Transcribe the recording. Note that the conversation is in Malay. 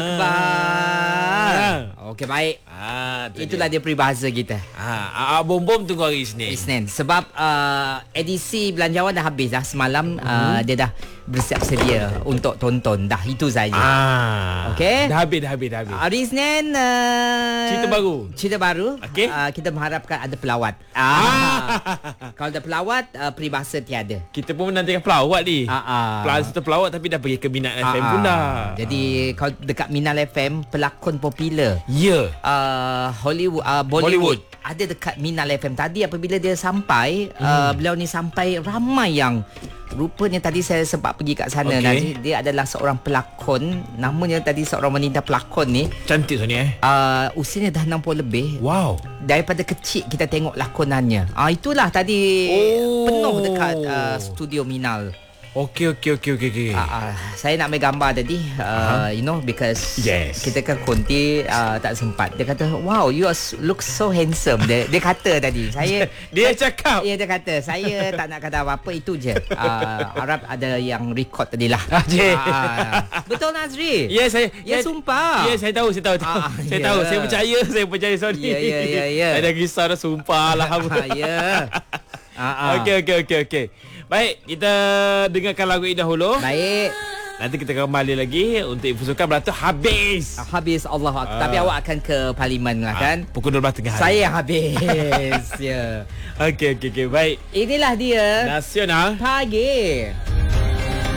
Akbar. Okey, baik. Itulah dia peribahasa kita. Bom-bom tunggu hari Isnin. Sebab edisi belanjawan dah habis dah semalam. Dia dah bersiap sedia untuk tonton. Dah itu saja. Okey. Dah habis. Hari Isnin cerita baru. Okey. Kita mengharapkan ada pelawat. Kalau ada pelawat, peribahasa tiada. Kita pun menantikan pelawat ni. Pelawat tapi dah pergi ke Minat FM pun dah. Jadi kalau dekat Minat FM, pelakon popular. Ya. Bollywood. Ada dekat Minal FM tadi apabila dia sampai, beliau ni sampai ramai yang rupanya tadi saya sempat pergi kat sana. Okey. Dia adalah seorang pelakon, namanya tadi seorang wanita pelakon ni. Cantik Sonia usianya dah 60 lebih. Wow. Daripada kecil kita tengok lakonannya. Itulah tadi penuh dekat studio Minal. Okey. Saya nak ambil gambar tadi, because kita kan konti tak sempat. Dia kata, wow, you look so handsome. Dia kata tadi. Dia cakap. Ya, dia kata, saya tak nak kata apa-apa, itu je. Harap ada yang record tadi lah. Betul Nazri? Ya, saya. Sumpah. Ya, saya tahu. Saya tahu. Saya percaya sorry. Ya. Saya dah risau dah, sumpah lah. Ya. Okey. Baik, kita dengarkan lagu ini dahulu. Baik. Nanti kita kembali lagi untuk info sukan beratur habis. Allah. Tapi awak akan ke parlimen lah kan? Pukul 12.30 hari. Saya yang habis. Ya. Okey. Baik. Inilah dia Nasional Pagi.